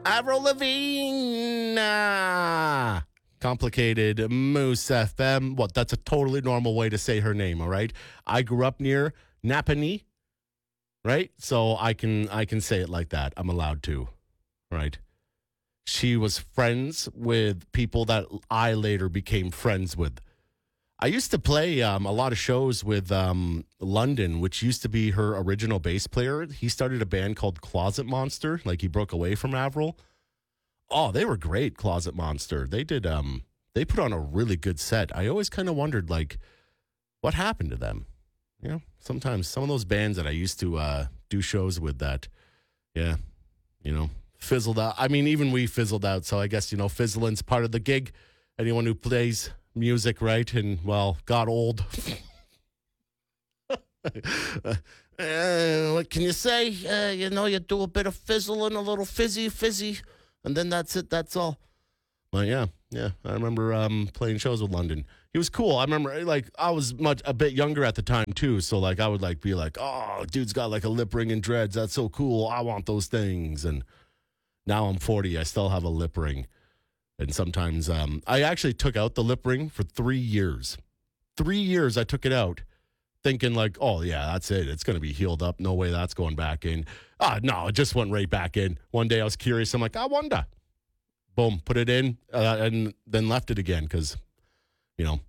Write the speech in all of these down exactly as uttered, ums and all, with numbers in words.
Avril Lavigne. Ah. Complicated Moose F M. What? That's a totally normal way to say her name, all right? I grew up near Napanee, right? So I can I can say it like that. I'm allowed to, right? She was friends with people that I later became friends with. I used to play um, a lot of shows with um, London, which used to be her original bass player. He started a band called Closet Monster. Like, he broke away from Avril. Oh, they were great, Closet Monster. They did. Um, they put on a really good set. I always kind of wondered, like, what happened to them? You know, sometimes some of those bands that I used to uh, do shows with that, yeah, you know, fizzled out. I mean, even we fizzled out. So I guess, you know, fizzling's part of the gig. Anyone who plays music, right, and, well, got old. uh, what can you say? Uh, you know, you do a bit of fizzling, a little fizzy, fizzy. And then that's it. That's all. But yeah, yeah. I remember um, playing shows with London. He was cool. I remember, like, I was much a bit younger at the time too. So like, I would like be like, "Oh, dude's got like a lip ring and dreads. That's so cool. I want those things." And now I'm forty. I still have a lip ring. And sometimes um, I actually took out the lip ring for three years. Three years I took it out, thinking like, "Oh yeah, that's it. It's gonna be healed up. No way that's going back in." Ah, no, it just went right back in. One day I was curious. I'm like, I wonder. Boom, put it in, uh, and then left it again because, you know,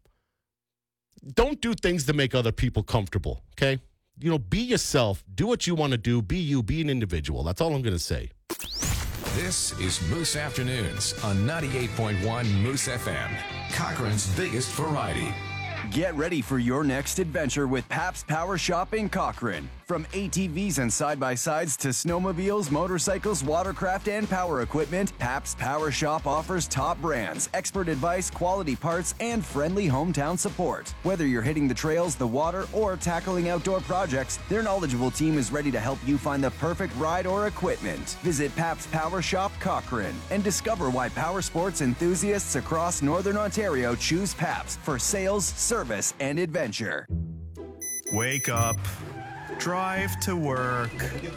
don't do things to make other people comfortable, okay? You know, be yourself. Do what you want to do. Be you. Be an individual. That's all I'm going to say. This is Moose Afternoons on ninety-eight point one Moose F M, Cochrane's biggest variety. Get ready for your next adventure with Pabst Power Shop in Cochrane. From A T Vs and side-by-sides to snowmobiles, motorcycles, watercraft, and power equipment, Pabst Power Shop offers top brands, expert advice, quality parts, and friendly hometown support. Whether you're hitting the trails, the water, or tackling outdoor projects, their knowledgeable team is ready to help you find the perfect ride or equipment. Visit Pabst Power Shop Cochrane and discover why power sports enthusiasts across Northern Ontario choose Pabst for sales, service, and adventure. Wake up, drive to work,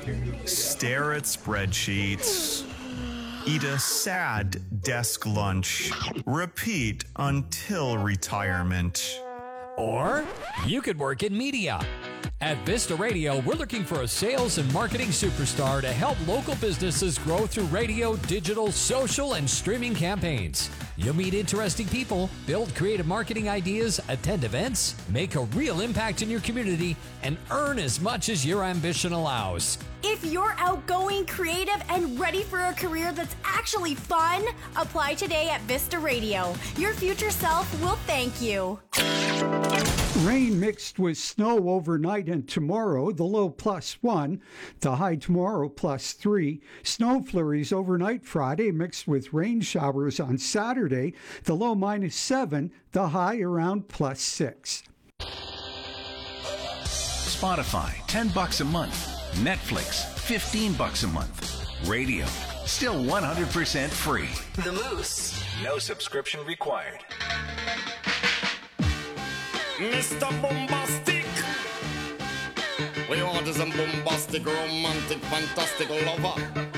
stare at spreadsheets, eat a sad desk lunch, repeat until retirement. Or you could work in media. At Vista Radio, we're looking for a sales and marketing superstar to help local businesses grow through radio, digital, social, and streaming campaigns. You'll meet interesting people, build creative marketing ideas, attend events, make a real impact in your community, and earn as much as your ambition allows. If you're outgoing, creative, and ready for a career that's actually fun, apply today at Vista Radio. Your future self will thank you. Rain mixed with snow overnight and tomorrow, the low plus one, the high tomorrow plus three. Snow flurries overnight Friday mixed with rain showers on Saturday, the low minus seven, the high around plus six. Spotify, ten bucks a month. Netflix, fifteen bucks a month. Radio, still one hundred percent free. The Moose. No subscription required. Mister Bombastic. We order some bombastic, romantic, fantastic lover.